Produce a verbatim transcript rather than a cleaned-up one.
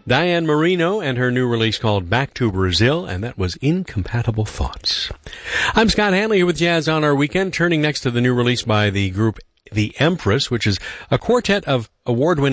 Diane Marino and her new release called Back to Brazil, and that was Incompatible Thoughts. I'm Scott Hanley here with Jazz on Our Weekend, turning next to the new release by the group The Empress, which is a quartet of award-winning